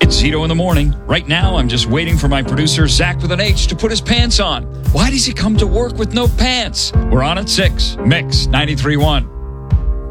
It's Zito in the morning. Right now, I'm just waiting for my producer, Zach with an H, to put his pants on. Why does he come to work with no pants? We're on at 6. Mix 93.1.